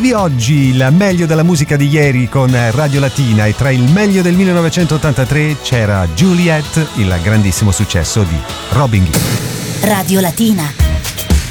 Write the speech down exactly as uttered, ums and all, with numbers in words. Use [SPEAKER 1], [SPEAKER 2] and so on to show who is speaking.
[SPEAKER 1] di oggi, il meglio della musica di ieri con Radio Latina, e tra il meglio del millenovecentottantatré c'era Juliet, il grandissimo successo di Robin Gibb.
[SPEAKER 2] Radio Latina.